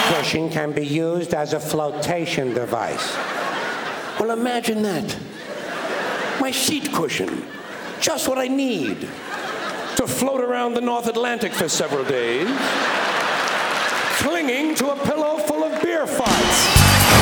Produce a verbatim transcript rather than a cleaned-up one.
cushion can be used as a flotation device. Well, imagine that. My seat cushion. Just what I need to float around the North Atlantic for several days, clinging to a pillow full of beer funk.